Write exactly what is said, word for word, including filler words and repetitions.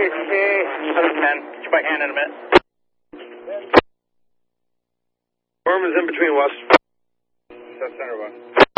ten. Get you by hand in a minute. Norman's in between West. That's center one.